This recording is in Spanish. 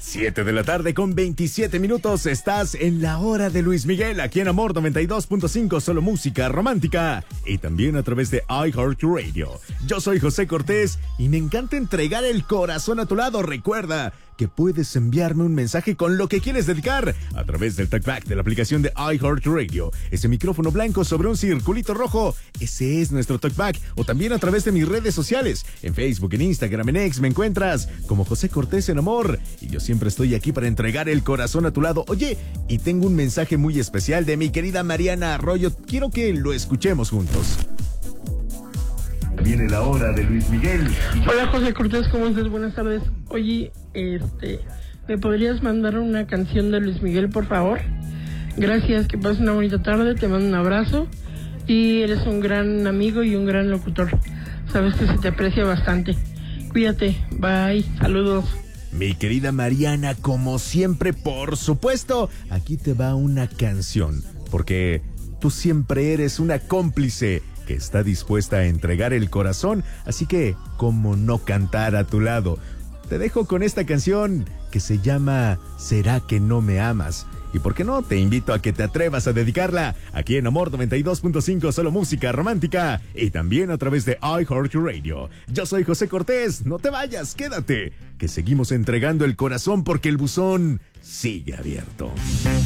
7 de la tarde con 27 minutos. Estás en la hora de Luis Miguel, aquí en Amor 92.5, solo música romántica. Y también a través de iHeartRadio. Yo soy José Cortés y me encanta entregar el corazón a tu lado. Recuerda que puedes enviarme un mensaje con lo que quieres dedicar a través del talkback de la aplicación de iHeartRadio. Ese micrófono blanco sobre un circulito rojo, ese es nuestro talkback. O también a través de mis redes sociales. En Facebook, en Instagram, en X me encuentras como José Cortés en Amor. Y yo siempre estoy aquí para entregar el corazón a tu lado. Oye, y tengo un mensaje muy especial de mi querida Mariana Arroyo. Quiero que lo escuchemos juntos. Viene la hora de Luis Miguel. Hola José Cortés, ¿cómo estás? Buenas tardes. Oye, ¿me podrías mandar una canción de Luis Miguel, por favor? Gracias, que pases una bonita tarde, te mando un abrazo y eres un gran amigo y un gran locutor. Sabes que se te aprecia bastante. Cuídate, bye, saludos. Mi querida Mariana, como siempre, por supuesto, aquí te va una canción, porque tú siempre eres una cómplice que está dispuesta a entregar el corazón, así que, ¿cómo no cantar a tu lado? Te dejo con esta canción que se llama ¿Será que no me amas? Y por qué no, te invito a que te atrevas a dedicarla aquí en Amor 92.5, solo música romántica, y también a través de iHeartRadio. Yo soy José Cortés, no te vayas, quédate, que seguimos entregando el corazón porque el buzón sigue abierto.